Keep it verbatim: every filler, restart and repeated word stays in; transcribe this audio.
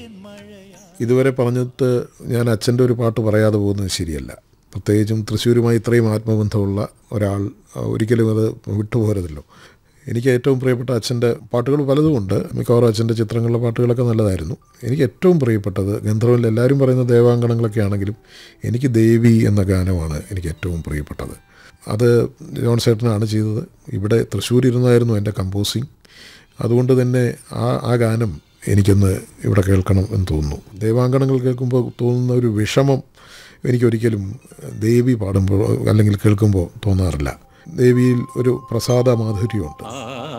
ഇതുവരെ പറഞ്ഞിട്ട് ഞാൻ അച്ഛൻ്റെ ഒരു പാട്ട് പറയാതെ പോകുന്നത് ശരിയല്ല. പ്രത്യേകിച്ചും തൃശ്ശൂരുമായി ഇത്രയും ആത്മബന്ധമുള്ള ഒരാൾ ഒരിക്കലും അത് വിട്ടുപോകരുതല്ലോ. എനിക്ക് ഏറ്റവും പ്രിയപ്പെട്ട അച്ഛൻ്റെ പാട്ടുകൾ പലതുമുണ്ട്. മിക്കവാറും അച്ഛൻ്റെ ചിത്രങ്ങളിലെ പാട്ടുകളൊക്കെ നല്ലതായിരുന്നു. എനിക്ക് ഏറ്റവും പ്രിയപ്പെട്ടത് ഗന്ധർവനിൽ എല്ലാവരും പറയുന്ന ദേവാങ്കണങ്ങളൊക്കെ ആണെങ്കിലും എനിക്ക് ദേവി എന്ന ഗാനമാണ് എനിക്ക് ഏറ്റവും പ്രിയപ്പെട്ടത്. അത് ജോൺ ചേട്ടനാണ് ചെയ്തത്. ഇവിടെ തൃശ്ശൂർ ഇരുന്നായിരുന്നു എൻ്റെ കമ്പോസിങ്. അതുകൊണ്ട് തന്നെ ആ ആ ഗാനം എനിക്കൊന്ന് ഇവിടെ കേൾക്കണം എന്ന് തോന്നുന്നു. ദേവാങ്കണങ്ങൾ കേൾക്കുമ്പോൾ തോന്നുന്ന ഒരു വിഷമം എനിക്കൊരിക്കലും ദേവി പാടുമ്പോൾ അല്ലെങ്കിൽ കേൾക്കുമ്പോൾ തോന്നാറില്ല. ദേവിയിൽ ഒരു പ്രസാദ മാധുര്യമുണ്ട്.